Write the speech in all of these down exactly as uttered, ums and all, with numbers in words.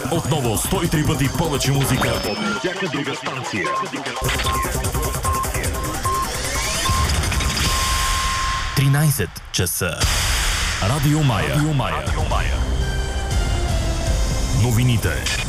Отново сто и три пъти повече музика от всяка друга станция. тринайсет часа. Радио Мая. Радио Мая. Новините.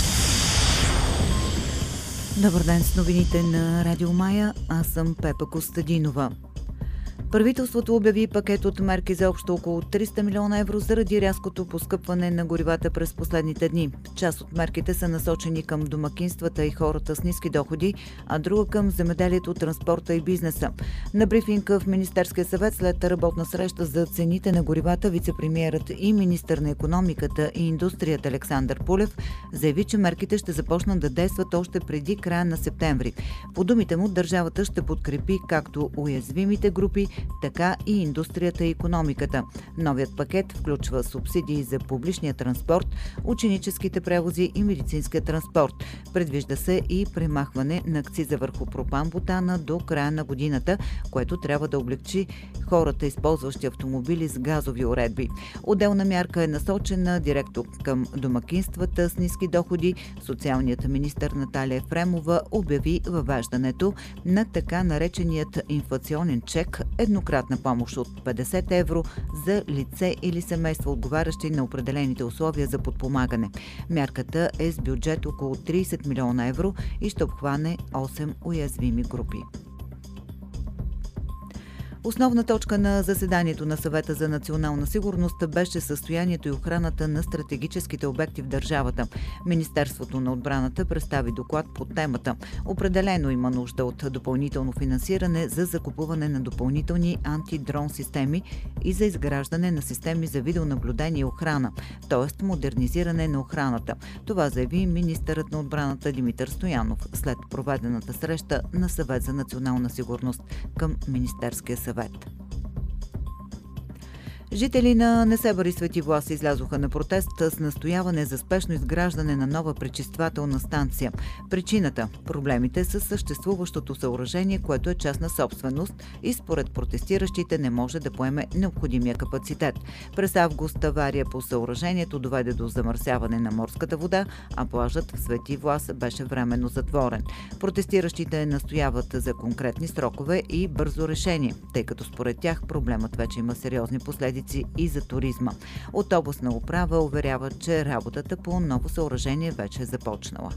Добър ден с новините на Радио Мая. Аз съм Пепа Костадинова. Правителството обяви пакет от мерки за общо около триста милиона евро заради рязкото поскъпване на горивата през последните дни. Част от мерките са насочени към домакинствата и хората с ниски доходи, а друга към земеделието, транспорта и бизнеса. На брифинг в Министерския съвет след работна среща за цените на горивата, вицепремиерът и министър на икономиката и индустрията Александър Пулев заяви, че мерките ще започнат да действат още преди края на септември. По думите му, държавата ще подкрепи както уязвимите групи, така и индустрията и икономиката. Новият пакет включва субсидии за публичния транспорт, ученическите превози и медицинския транспорт. Предвижда се и премахване на акциза върху пропан-бутана до края на годината, което трябва да облегчи хората, използващи автомобили с газови уредби. Отделна мярка е насочена директно към домакинствата с ниски доходи. Социалният министър Наталия Ефремова обяви въвеждането на така нареченият инфлационен чек, еднократна помощ от петдесет евро за лице или семейство, отговарящи на определените условия за подпомагане. Мярката е с бюджет около трийсет милиона евро и ще обхване осем уязвими групи. Основна точка на заседанието на Съвета за национална сигурност беше състоянието и охраната на стратегическите обекти в държавата. Министерството на отбраната представи доклад по темата. Определено има нужда от допълнително финансиране за закупуване на допълнителни антидрон системи и за изграждане на системи за видеонаблюдение и охрана, т.е. модернизиране на охраната. Това заяви министърът на отбраната Димитър Стоянов след проведената среща на Съвет за национална сигурност към Министерския съвет. Жители на Несебър и Свети Влас излязоха на протест с настояване за спешно изграждане на нова пречиствателна станция. Причината – проблемите с съществуващото съоръжение, което е частна собственост и според протестиращите не може да поеме необходимия капацитет. През август авария по съоръжението доведе до замърсяване на морската вода, а плажът в Свети Влас беше временно затворен. Протестиращите настояват за конкретни срокове и бързо решение, тъй като според тях проблемът вече има сериозни последици и за туризма. От областна управа уверяват, че работата по ново съоръжение вече е започнала.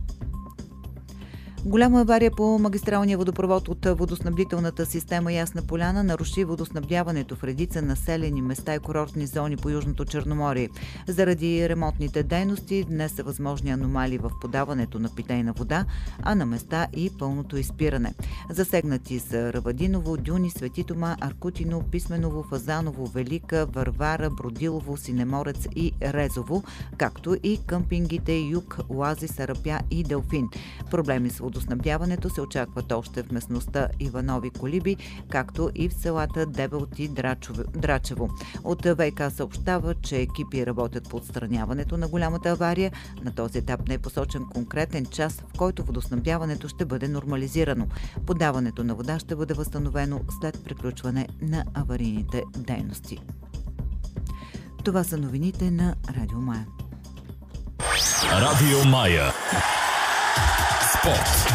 Голяма авария по магистралния водопровод от водоснабдителната система Ясна поляна наруши водоснабдяването в редица населени места и курортни зони по Южното Черноморие. Заради ремонтните дейности днес са възможни аномалии в подаването на питейна вода, а на места и пълното изпиране. Засегнати са Равадиново, Дюни, Свети Тома, Аркутино, Писменово, Фазаново, Велика, Варвара, Бродилово, Синеморец и Резово, както и къмпингите Юг, Оазис, Арапя и Делфин. Проблеми с водоснабдяването се очакват още в местността Иванови Колиби, както и в селата Дебелт и Драчево. От ВиК съобщава, че екипи работят по отстраняването на голямата авария. На този етап не е посочен конкретен час, в който водоснабдяването ще бъде нормализирано. Подаването на вода ще бъде възстановено след приключване на аварийните дейности. Това са новините на Радио Мая. Радио Мая. Спорт.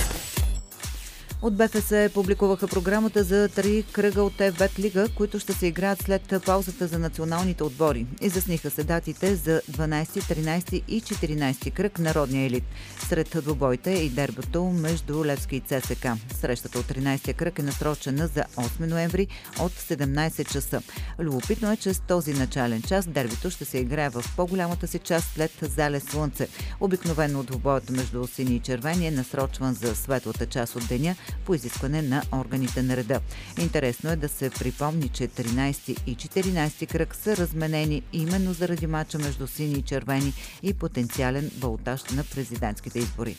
От БФС публикуваха програмата за три кръга от Еф Бет Лига, които ще се играят след паузата за националните отбори. Изясниха се датите за дванайсети, тринайсети и четиринайсети кръг на родния елит. Сред двубоите и дербито между Левски и ЦСКА. Срещата от тринайсетия кръг е насрочена за осми ноември от седемнайсет часа. Любопитно е, че с този начален час дербито ще се играе в по-голямата си част след залез слънце. Обикновено двубоят между сини и червени е насрочван за светлата част от деня, по изискване на органите на реда. Интересно е да се припомни, че тринайсети и четиринайсети кръг са разменени именно заради мача между сини и червени и потенциален балотаж на президентските избори.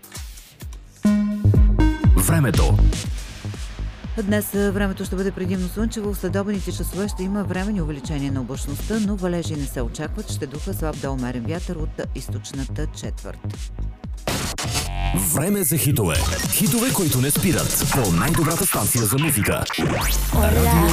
Времето. Днес времето ще бъде предимно слънчево. В следобедните часове ще има временни увеличение на облачността, но валежи не се очакват. Ще духа слаб до умерен вятър от източната четвърт. Време за хитове. Хитове, които не спират. По най-добрата станция за музика. Радио